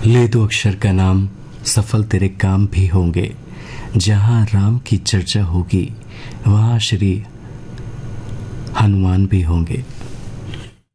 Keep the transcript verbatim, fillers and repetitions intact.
ले दो अक्षर का नाम, सफल तेरे काम भी होंगे। जहां राम की चर्चा होगी वहां श्री हनुमान भी होंगे।